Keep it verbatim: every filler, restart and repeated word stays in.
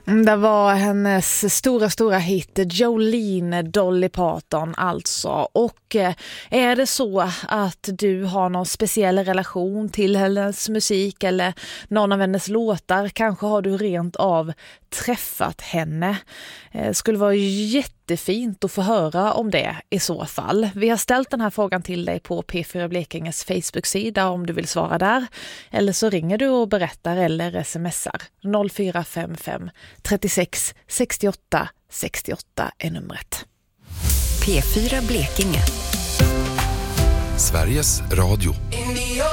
Det var hennes stora, stora hit Jolene Dolly Parton alltså. Och är det så att du har någon speciell relation till hennes musik eller någon av hennes låtar, kanske har du rent av träffat henne. Det skulle vara jättefint att få höra om det i så fall. Vi har ställt den här frågan till dig på P fyra Blekinges Facebook-sida om du vill svara där. Eller så ringer du och berättar eller smsar. noll fyra fem fem trettiosex sextioåtta sextioåtta är numret. P fyra Blekinge. Sveriges Radio.